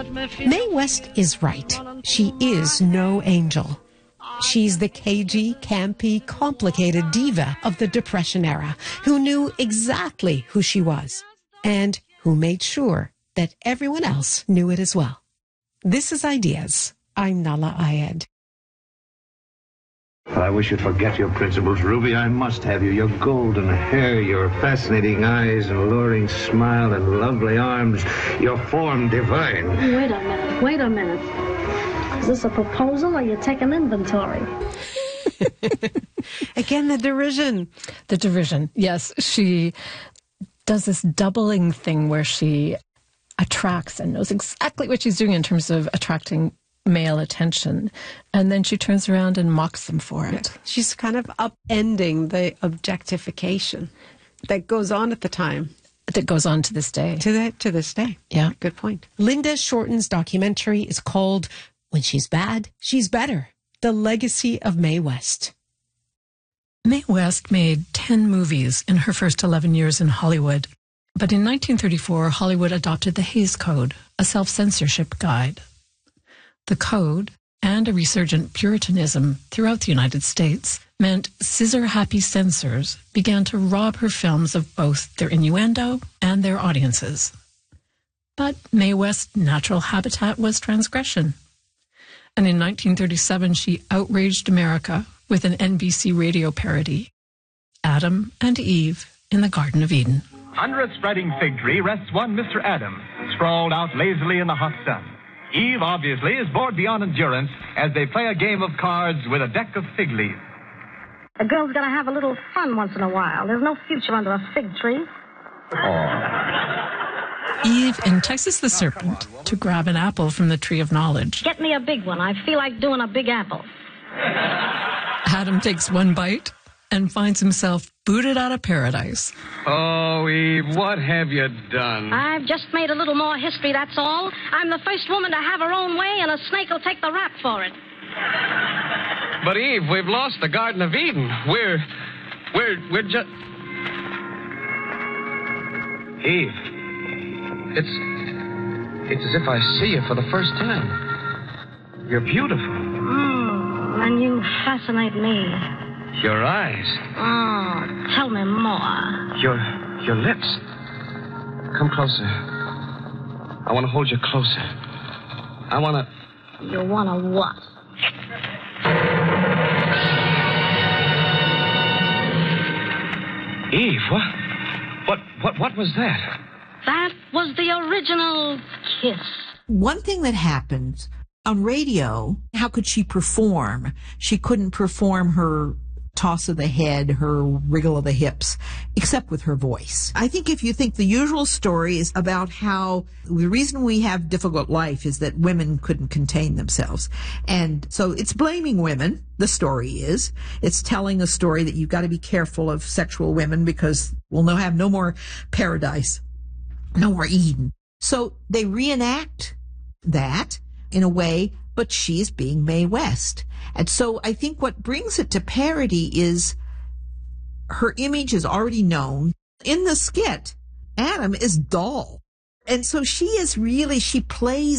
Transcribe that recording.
Mae West is right. She is no angel. She's the cagey, campy, complicated diva of the Depression era who knew exactly who she was and who made sure that everyone else knew it as well. This is Ideas. I'm Nahlah Ayed. I wish you'd forget your principles, Ruby. I must have you. Your golden hair, your fascinating eyes and alluring smile and lovely arms, your form divine. Wait a minute. Is this a proposal or you take an inventory? Again, the derision. The derision, yes. She does this doubling thing where she attracts and knows exactly what she's doing in terms of attracting male attention. And then she turns around and mocks them for it. Yeah. She's kind of upending the objectification that goes on at the time. That goes on to this day. To this day. Yeah. Good point. Linda Shorten's documentary is called When She's Bad, She's Better: The Legacy of Mae West. Mae West made 10 movies in her first 11 years in Hollywood. But in 1934, Hollywood adopted the Hays Code, a self-censorship guide. The code, and a resurgent Puritanism throughout the United States, meant scissor-happy censors began to rob her films of both their innuendo and their audiences. But Mae West's natural habitat was transgression. And in 1937, she outraged America with an NBC radio parody, Adam and Eve in the Garden of Eden. Under a spreading fig tree rests one Mr. Adam, sprawled out lazily in the hot sun. Eve, obviously, is bored beyond endurance as they play a game of cards with a deck of fig leaves. A girl's got to have a little fun once in a while. There's no future under a fig tree. Eve entices the serpent to grab an apple from the tree of knowledge. Get me a big one. I feel like doing a big apple. Adam takes one bite and finds himself booted out of paradise. Oh, Eve, what have you done? I've just made a little more history, that's all. I'm the first woman to have her own way, and a snake will take the rap for it. But, Eve, we've lost the Garden of Eden. We're just... Eve, it's as if I see you for the first time. You're beautiful. And you fascinate me. Your eyes. Oh, tell me more. Your lips. Come closer. I want to hold you closer. I want to... You want to what? Eve, what was that? That was the original kiss. One thing that happens on radio, how could she perform? She couldn't perform her toss of the head, her wriggle of the hips, except with her voice. I think if you think the usual story is about how the reason we have difficult life is that women couldn't contain themselves. And so it's blaming women, the story is. It's telling a story that you've got to be careful of sexual women because we'll have no more paradise, no more Eden. So they reenact that in a way, but she's being Mae West. And so I think what brings it to parody is her image is already known. In the skit, Adam is dull. And so she plays